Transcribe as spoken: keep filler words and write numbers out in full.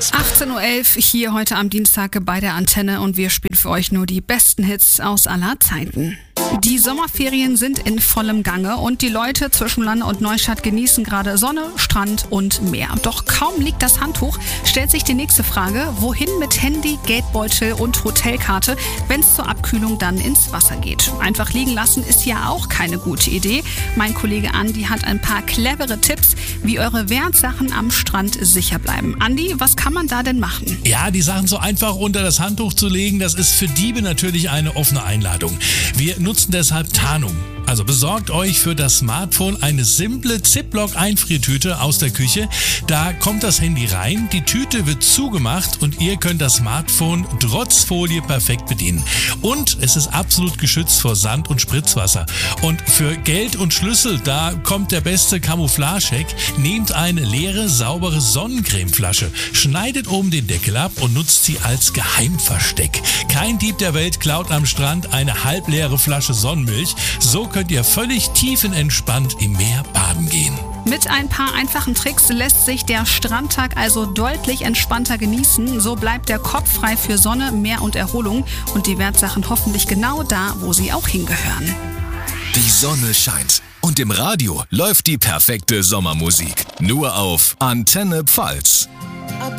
Pfalz. achtzehn Uhr elf hier heute am Dienstag bei der Antenne und wir spielen für euch nur die besten Hits aus aller Zeiten. Die Sommerferien sind in vollem Gange und die Leute zwischen Lanne und Neustadt genießen gerade Sonne, Strand und Meer. Doch kaum liegt das Handtuch, stellt sich die nächste Frage: Wohin mit Handy, Geldbeutel und Hotelkarte, wenn es zur Abkühlung dann ins Wasser geht? Einfach liegen lassen ist ja auch keine gute Idee. Mein Kollege Andi hat ein paar clevere Tipps, wie eure Wertsachen am Strand sicher bleiben. Andi, was kann man da denn machen? Ja, die Sachen so einfach unter das Handtuch zu legen, das ist für Diebe natürlich eine offene Einladung. Wir nutzen deshalb Tarnung. Also besorgt euch für das Smartphone eine simple Ziploc-Einfriertüte aus der Küche. Da kommt das Handy rein, die Tüte wird zugemacht und ihr könnt das Smartphone trotz Folie perfekt bedienen. Und es ist absolut geschützt vor Sand und Spritzwasser. Und für Geld und Schlüssel, da kommt der beste Camouflage-Hack. Nehmt eine leere, saubere Sonnencremeflasche, schneidet oben den Deckel ab und nutzt sie als Geheimversteck. Kein Dieb der Welt klaut am Strand eine halbleere Flasche Sonnenmilch. So könnt ihr völlig tiefenentspannt im Meer baden gehen. Mit ein paar einfachen Tricks lässt sich der Strandtag also deutlich entspannter genießen. So bleibt der Kopf frei für Sonne, Meer und Erholung und die Wertsachen hoffentlich genau da, wo sie auch hingehören. Die Sonne scheint und im Radio läuft die perfekte Sommermusik. Nur auf Antenne Pfalz.